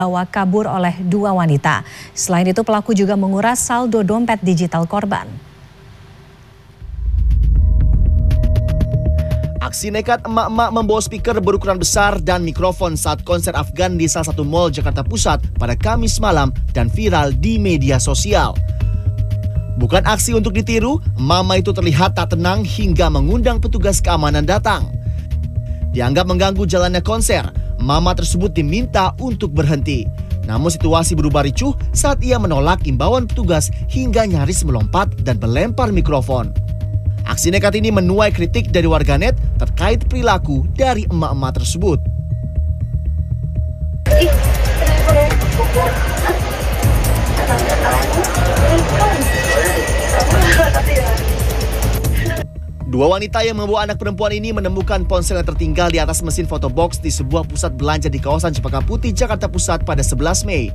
dibawa kabur oleh dua wanita. Selain itu pelaku juga menguras saldo dompet digital korban. Aksi nekat emak-emak membawa speaker berukuran besar dan mikrofon saat konser Afgan di salah satu mal Jakarta Pusat pada Kamis malam dan viral di media sosial. Bukan aksi untuk ditiru, mama itu terlihat tak tenang hingga mengundang petugas keamanan datang. Dianggap mengganggu jalannya konser, mama tersebut diminta untuk berhenti. Namun situasi berubah ricuh saat ia menolak imbauan petugas hingga nyaris melompat dan melempar mikrofon. Aksi nekat ini menuai kritik dari warganet terkait perilaku dari emak-emak tersebut. Dua wanita yang membawa anak perempuan ini menemukan ponsel yang tertinggal di atas mesin fotobox di sebuah pusat belanja di kawasan Cempaka Putih, Jakarta Pusat pada 11 Mei.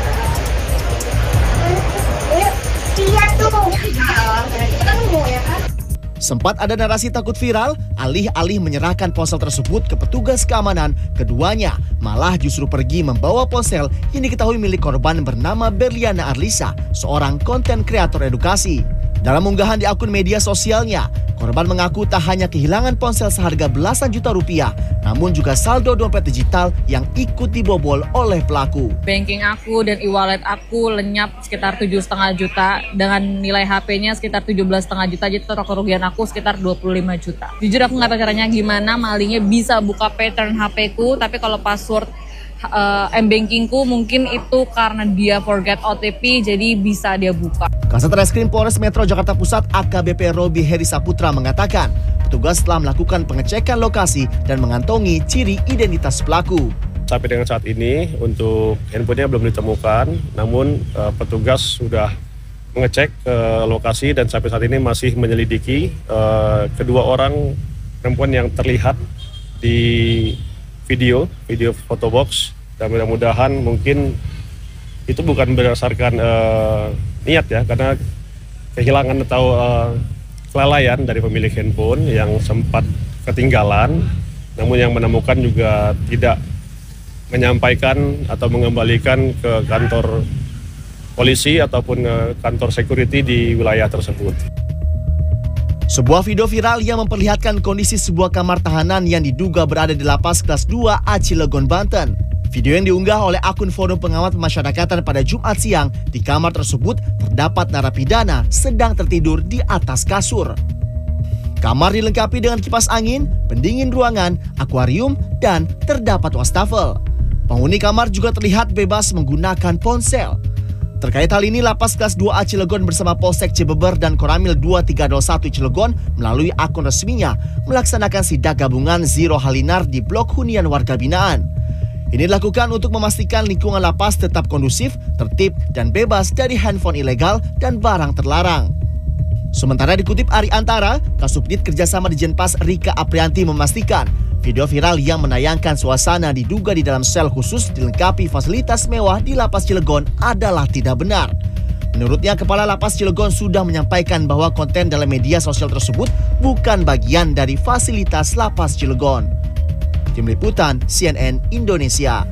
Sempat ada narasi takut viral, alih-alih menyerahkan ponsel tersebut ke petugas keamanan, keduanya malah justru pergi membawa ponsel yang diketahui milik korban bernama Berliana Arlisa, seorang konten kreator edukasi. Dalam unggahan di akun media sosialnya, korban mengaku tak hanya kehilangan ponsel seharga belasan juta rupiah, namun juga saldo dompet digital yang ikut dibobol oleh pelaku. Banking aku dan e-wallet aku lenyap sekitar 7,5 juta, dengan nilai HP-nya sekitar 17,5 juta, jadi total kerugian aku sekitar 25 juta. Jujur aku nggak tahu caranya gimana malingnya bisa buka pattern HP-ku, tapi kalau password M-Bankingku mungkin itu karena dia forget OTP, jadi bisa dia buka. Kasat Reskrim Polres Metro Jakarta Pusat AKBP Robi Heri Saputra mengatakan, petugas telah melakukan pengecekan lokasi dan mengantongi ciri identitas pelaku. Sampai dengan saat ini untuk handphonenya belum ditemukan, namun petugas sudah mengecek ke lokasi dan sampai saat ini masih menyelidiki kedua orang perempuan yang terlihat di video fotobox, dan mudah-mudahan mungkin itu bukan berdasarkan niat ya, karena kehilangan atau kelalaian dari pemilik handphone yang sempat ketinggalan, namun yang menemukan juga tidak menyampaikan atau mengembalikan ke kantor polisi ataupun kantor security di wilayah tersebut. Sebuah video viral yang memperlihatkan kondisi sebuah kamar tahanan yang diduga berada di lapas kelas 2 A Cilegon, Banten. Video yang diunggah oleh akun Forum Pengamat Pemasyarakatan pada Jumat siang, di kamar tersebut terdapat narapidana sedang tertidur di atas kasur. Kamar dilengkapi dengan kipas angin, pendingin ruangan, akuarium, dan terdapat wastafel. Penghuni kamar juga terlihat bebas menggunakan ponsel. Terkait hal ini, Lapas Kelas 2A Cilegon bersama Polsek Cibeber dan Koramil 2301 Cilegon melalui akun resminya melaksanakan sidak gabungan Zero Halinar di blok hunian warga binaan. Ini dilakukan untuk memastikan lingkungan lapas tetap kondusif, tertib, dan bebas dari handphone ilegal dan barang terlarang. Sementara dikutip Ari Antara, Kasubdit Kerjasama di Jenpas Rika Aprianti memastikan video viral yang menayangkan suasana diduga di dalam sel khusus dilengkapi fasilitas mewah di Lapas Cilegon adalah tidak benar. Menurutnya, Kepala Lapas Cilegon sudah menyampaikan bahwa konten dalam media sosial tersebut bukan bagian dari fasilitas Lapas Cilegon. Tim Liputan CNN Indonesia.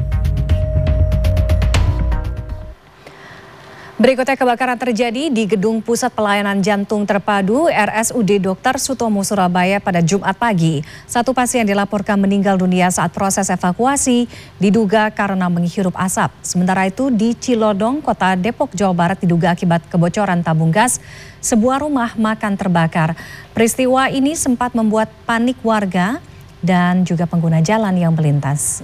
Berikutnya, kebakaran terjadi di Gedung Pusat Pelayanan Jantung Terpadu RSUD Dr. Sutomo Surabaya pada Jumat pagi. Satu pasien dilaporkan meninggal dunia saat proses evakuasi diduga karena menghirup asap. Sementara itu di Cilodong, Kota Depok, Jawa Barat diduga akibat kebocoran tabung gas, sebuah rumah makan terbakar. Peristiwa ini sempat membuat panik warga dan juga pengguna jalan yang melintas.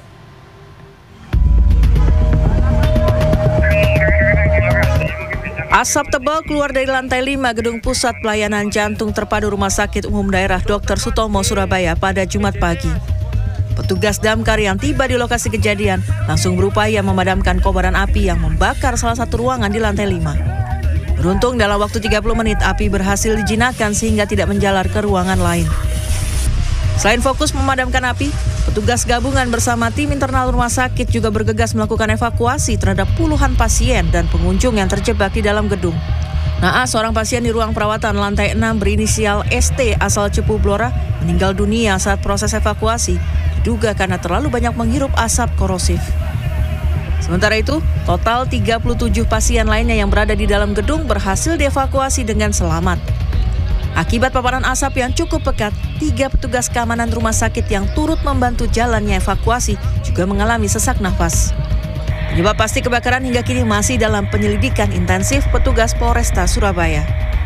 Asap tebal keluar dari lantai 5 Gedung Pusat Pelayanan Jantung Terpadu Rumah Sakit Umum Daerah Dr. Sutomo Surabaya pada Jumat pagi. Petugas damkar yang tiba di lokasi kejadian langsung berupaya memadamkan kobaran api yang membakar salah satu ruangan di lantai 5. Beruntung dalam waktu 30 menit api berhasil dijinakkan sehingga tidak menjalar ke ruangan lain. Selain fokus memadamkan api, petugas gabungan bersama tim internal rumah sakit juga bergegas melakukan evakuasi terhadap puluhan pasien dan pengunjung yang terjebak di dalam gedung. Naas, seorang pasien di ruang perawatan lantai 6 berinisial ST asal Cepu Blora meninggal dunia saat proses evakuasi, diduga karena terlalu banyak menghirup asap korosif. Sementara itu, total 37 pasien lainnya yang berada di dalam gedung berhasil dievakuasi dengan selamat. Akibat paparan asap yang cukup pekat, 3 petugas keamanan rumah sakit yang turut membantu jalannya evakuasi juga mengalami sesak nafas. Penyebab pasti kebakaran hingga kini masih dalam penyelidikan intensif petugas Polresta Surabaya.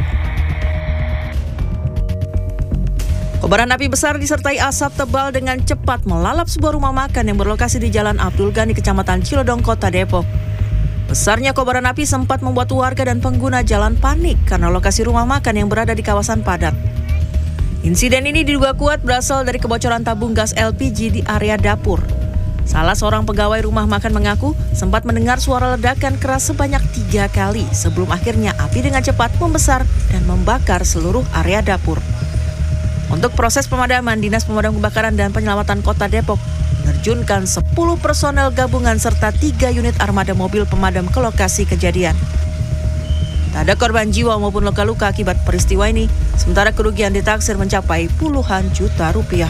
Kobaran api besar disertai asap tebal dengan cepat melalap sebuah rumah makan yang berlokasi di Jalan Abdul Ghani, Kecamatan Cilodong, Kota Depok. Besarnya kobaran api sempat membuat warga dan pengguna jalan panik karena lokasi rumah makan yang berada di kawasan padat. Insiden ini diduga kuat berasal dari kebocoran tabung gas LPG di area dapur. Salah seorang pegawai rumah makan mengaku sempat mendengar suara ledakan keras sebanyak 3 kali sebelum akhirnya api dengan cepat membesar dan membakar seluruh area dapur. Untuk proses pemadaman, Dinas Pemadam Kebakaran dan Penyelamatan Kota Depok menerjunkan 10 personel gabungan serta 3 unit armada mobil pemadam ke lokasi kejadian. Tak ada korban jiwa maupun luka-luka akibat peristiwa ini, sementara kerugian ditaksir mencapai puluhan juta rupiah.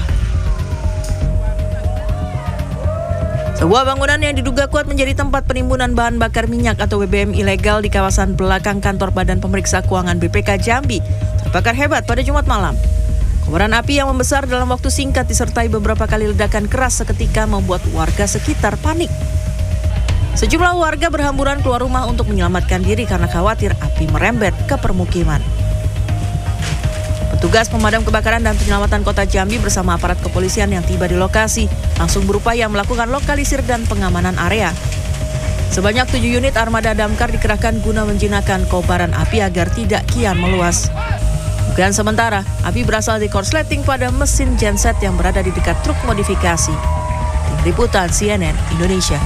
Sebuah bangunan yang diduga kuat menjadi tempat penimbunan bahan bakar minyak atau BBM ilegal di kawasan belakang kantor Badan Pemeriksa Keuangan BPK Jambi terbakar hebat pada Jumat malam. Kobaran api yang membesar dalam waktu singkat disertai beberapa kali ledakan keras seketika membuat warga sekitar panik. Sejumlah warga berhamburan keluar rumah untuk menyelamatkan diri karena khawatir api merembet ke permukiman. Petugas pemadam kebakaran dan penyelamatan Kota Jambi bersama aparat kepolisian yang tiba di lokasi langsung berupaya melakukan lokalisir dan pengamanan area. Sebanyak 7 unit armada damkar dikerahkan guna menjinakkan kobaran api agar tidak kian meluas. Dugaan sementara, api berasal dari korsleting pada mesin genset yang berada di dekat truk modifikasi. Tim Liputan CNN Indonesia.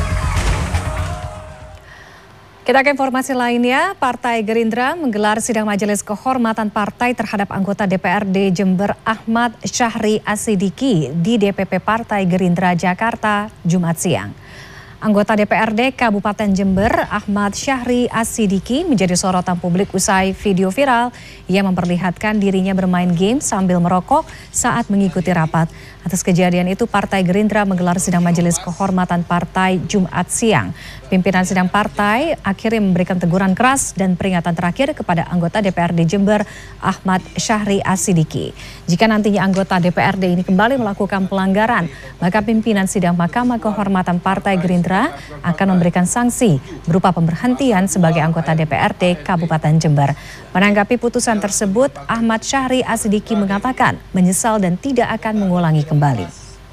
Kita ke informasi lainnya, Partai Gerindra menggelar sidang majelis kehormatan partai terhadap anggota DPRD Jember Ahmad Syahri Asidiki di DPP Partai Gerindra Jakarta Jumat siang. Anggota DPRD Kabupaten Jember, Ahmad Syahri Asidiki, menjadi sorotan publik usai video viral yang memperlihatkan dirinya bermain game sambil merokok saat mengikuti rapat. Atas kejadian itu, Partai Gerindra menggelar sidang majelis kehormatan partai Jumat siang. Pimpinan sidang partai akhirnya memberikan teguran keras dan peringatan terakhir kepada anggota DPRD Jember, Ahmad Syahri Asidiki. Jika nantinya anggota DPRD ini kembali melakukan pelanggaran, maka pimpinan sidang Mahkamah Kehormatan Partai Gerindra akan memberikan sanksi berupa pemberhentian sebagai anggota DPRD Kabupaten Jember. Menanggapi putusan tersebut, Ahmad Syahri Asidiki mengatakan menyesal dan tidak akan mengulangi kembali.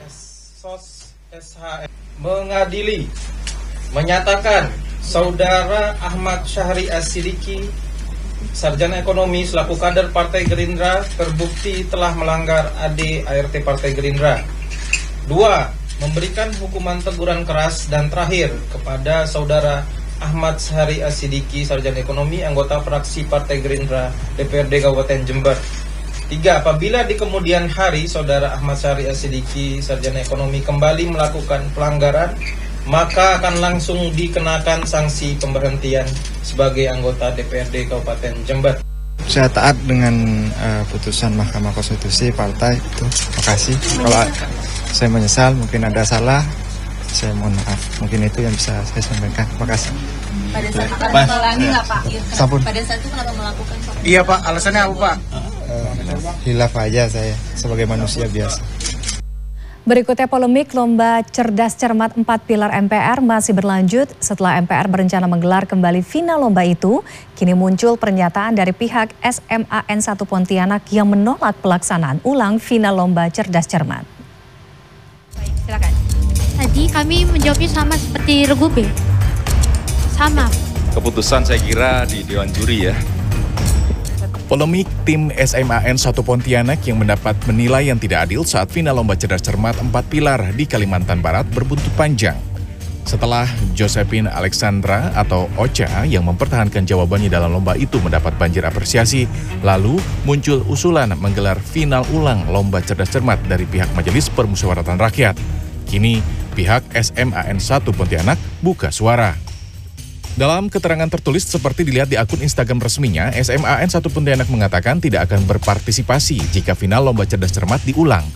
Mengadili menyatakan Saudara Ahmad Syahri Asidiki, sarjana ekonomi selaku kader Partai Gerindra, terbukti telah melanggar AD/ART Partai Gerindra. 2. Memberikan hukuman teguran keras dan terakhir kepada Saudara Ahmad Syahri Asidiki, sarjana ekonomi, anggota fraksi Partai Gerindra DPRD Kabupaten Jember. 3. Apabila di kemudian hari Saudara Ahmad Syahri Asidiki, sarjana ekonomi, kembali melakukan pelanggaran, maka akan langsung dikenakan sanksi pemberhentian sebagai anggota DPRD Kabupaten Jember. Saya taat dengan putusan Mahkamah Konstitusi partai itu. Terima kasih. Kalau saya menyesal, mungkin ada salah, saya mohon maaf. Mungkin itu yang bisa saya sampaikan. Terima kasih. Pada saat akan mengulangi nggak Pak? Pada saat itu kenapa melakukan Pak? Iya Pak, alasannya apa Pak? Hilaf aja saya sebagai manusia biasa. Berikutnya polemik lomba cerdas cermat 4 pilar MPR masih berlanjut setelah MPR berencana menggelar kembali final lomba itu. Kini muncul pernyataan dari pihak SMAN 1 Pontianak yang menolak pelaksanaan ulang final lomba cerdas cermat. Baik, silakan. Tadi kami menjawabnya sama seperti Regu B. Sama. Keputusan saya kira di Dewan Juri ya. Polemik tim SMAN 1 Pontianak yang mendapat menilai yang tidak adil saat final lomba cerdas cermat 4 pilar di Kalimantan Barat berbuntut panjang. Setelah Josephine Alexandra atau Ocha yang mempertahankan jawabannya dalam lomba itu mendapat banjir apresiasi, lalu muncul usulan menggelar final ulang lomba cerdas cermat dari pihak Majelis Permusyawaratan Rakyat. Kini pihak SMAN 1 Pontianak buka suara. Dalam keterangan tertulis seperti dilihat di akun Instagram resminya, SMAN 1 Pontianak mengatakan tidak akan berpartisipasi jika final lomba cerdas cermat diulang.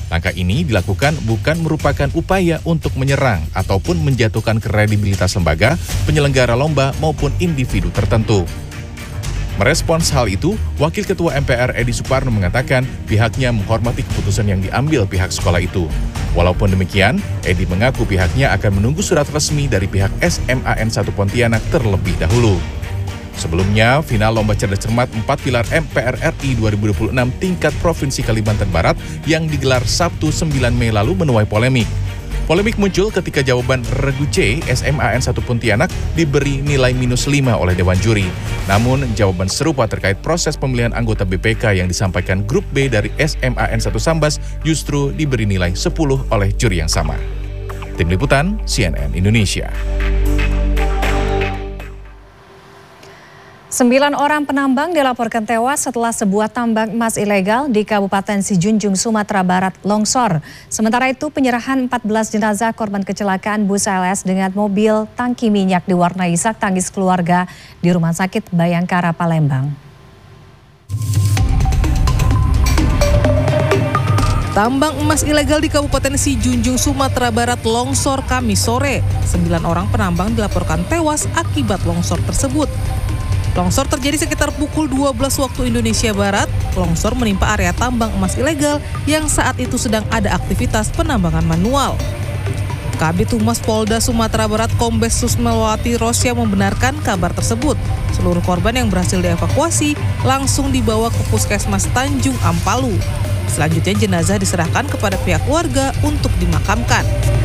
Langkah ini dilakukan bukan merupakan upaya untuk menyerang ataupun menjatuhkan kredibilitas lembaga, penyelenggara lomba maupun individu tertentu. Merespons hal itu, Wakil Ketua MPR Edi Suparno mengatakan pihaknya menghormati keputusan yang diambil pihak sekolah itu. Walaupun demikian, Edi mengaku pihaknya akan menunggu surat resmi dari pihak SMAN 1 Pontianak terlebih dahulu. Sebelumnya, final Lomba Cerdas Cermat 4 Pilar MPR RI 2026 tingkat Provinsi Kalimantan Barat yang digelar Sabtu 9 Mei lalu menuai polemik. Polemik muncul ketika jawaban Regu C SMAN 1 Pontianak diberi nilai -5 oleh Dewan Juri. Namun, jawaban serupa terkait proses pemilihan anggota BPK yang disampaikan Grup B dari SMAN 1 Sambas justru diberi nilai 10 oleh juri yang sama. Tim Liputan, CNN Indonesia. 9 orang penambang dilaporkan tewas setelah sebuah tambang emas ilegal di Kabupaten Sijunjung, Sumatera Barat longsor. Sementara itu penyerahan 14 jenazah korban kecelakaan bus ALS dengan mobil tangki minyak diwarnai isak tangis keluarga di Rumah Sakit Bayangkara, Palembang. Tambang emas ilegal di Kabupaten Sijunjung, Sumatera Barat longsor Kamis sore. 9 orang penambang dilaporkan tewas akibat longsor tersebut. Longsor terjadi sekitar pukul 12 waktu Indonesia Barat. Longsor menimpa area tambang emas ilegal yang saat itu sedang ada aktivitas penambangan manual. Kabid Humas Polda Sumatera Barat Kombes Susmelwati Rosya membenarkan kabar tersebut. Seluruh korban yang berhasil dievakuasi langsung dibawa ke Puskesmas Tanjung Ampalu. Selanjutnya jenazah diserahkan kepada pihak keluarga untuk dimakamkan.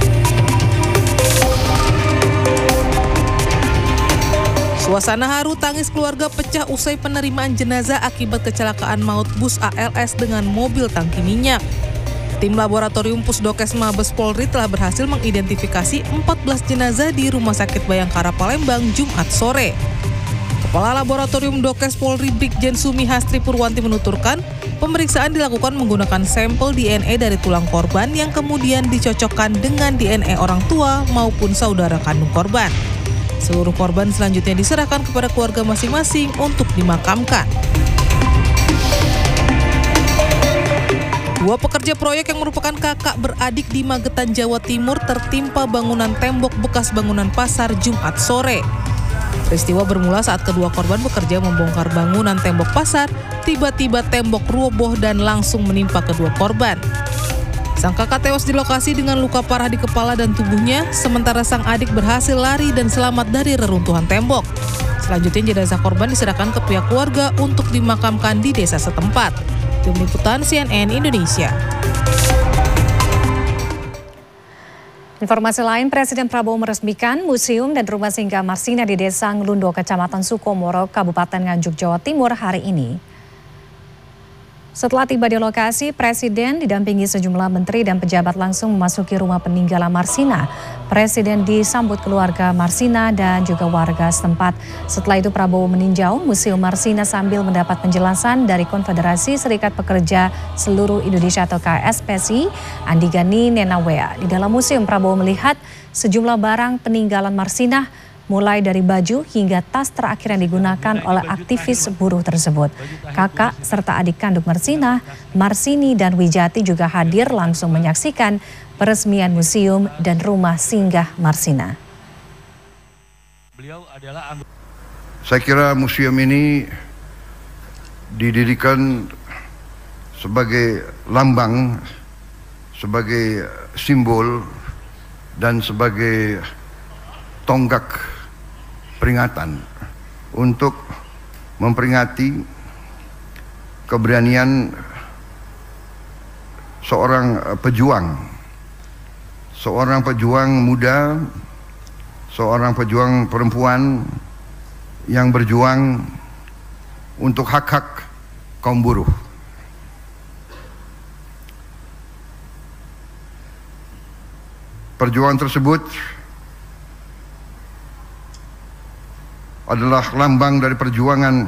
Suasana haru tangis keluarga pecah usai penerimaan jenazah akibat kecelakaan maut bus ALS dengan mobil tangki minyak. Tim laboratorium Pusdokes Mabes Polri telah berhasil mengidentifikasi 14 jenazah di Rumah Sakit Bayangkara Palembang Jumat sore. Kepala Laboratorium Dokes Polri Brigjen Sumi Hastri Purwanti menuturkan, pemeriksaan dilakukan menggunakan sampel DNA dari tulang korban yang kemudian dicocokkan dengan DNA orang tua maupun saudara kandung korban. Seluruh korban selanjutnya diserahkan kepada keluarga masing-masing untuk dimakamkan. Dua pekerja proyek yang merupakan kakak beradik di Magetan, Jawa Timur tertimpa bangunan tembok bekas bangunan pasar Jumat sore. Peristiwa bermula saat kedua korban bekerja membongkar bangunan tembok pasar, tiba-tiba tembok roboh dan langsung menimpa kedua korban. Sang kakak tewas di lokasi dengan luka parah di kepala dan tubuhnya, sementara sang adik berhasil lari dan selamat dari reruntuhan tembok. Selanjutnya jenazah korban diserahkan ke pihak keluarga untuk dimakamkan di desa setempat. Tim Liputan CNN Indonesia. Informasi lain, Presiden Prabowo meresmikan museum dan rumah singgah Marsina di Desa Ngelundo, Kecamatan Sukomoro, Kabupaten Nganjuk, Jawa Timur hari ini. Setelah tiba di lokasi, Presiden didampingi sejumlah menteri dan pejabat langsung memasuki rumah peninggalan Marsina. Presiden disambut keluarga Marsina dan juga warga setempat. Setelah itu Prabowo meninjau Museum Marsina sambil mendapat penjelasan dari Konfederasi Serikat Pekerja Seluruh Indonesia atau KSPSI, Andi Gani Nenawea. Di dalam museum Prabowo melihat sejumlah barang peninggalan Marsina, mulai dari baju hingga tas terakhir yang digunakan oleh aktivis buruh tersebut. Kakak serta adik kandung Marsina, Marsini dan Wijati juga hadir langsung menyaksikan peresmian museum dan rumah singgah Marsina. Saya kira museum ini didirikan sebagai lambang, sebagai simbol, dan sebagai tonggak peringatan untuk memperingati keberanian seorang pejuang muda, seorang pejuang perempuan yang berjuang untuk hak-hak kaum buruh. Perjuangan tersebut adalah lambang dari perjuangan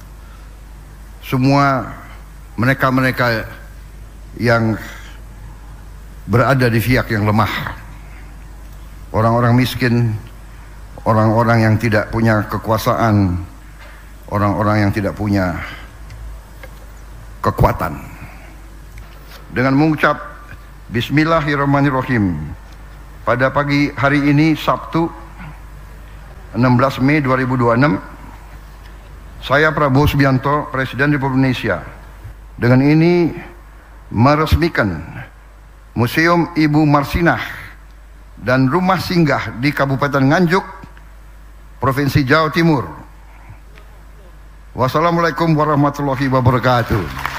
semua mereka-mereka yang berada di pihak yang lemah. Orang-orang miskin, orang-orang yang tidak punya kekuasaan, orang-orang yang tidak punya kekuatan. Dengan mengucap Bismillahirrahmanirrahim. Pada pagi hari ini, Sabtu 16 Mei 2026, saya Prabowo Subianto, Presiden Republik Indonesia, dengan ini meresmikan Museum Ibu Marsinah dan Rumah Singgah di Kabupaten Nganjuk, Provinsi Jawa Timur. Wassalamualaikum warahmatullahi wabarakatuh.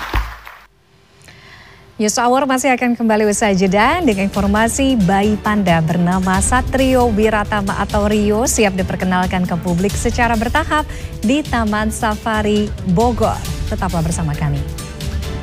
News Hour masih akan kembali usai jeda dengan informasi bayi panda bernama Satrio Wiratama atau Rio siap diperkenalkan ke publik secara bertahap di Taman Safari Bogor. Tetaplah bersama kami.